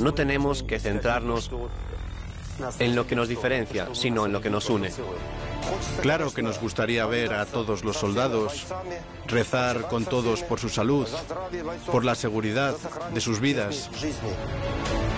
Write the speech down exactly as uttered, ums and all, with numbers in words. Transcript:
No tenemos que centrarnos en lo que nos diferencia, sino en lo que nos une. Claro que nos gustaría ver a todos los soldados rezar con todos por su salud, por la seguridad de sus vidas.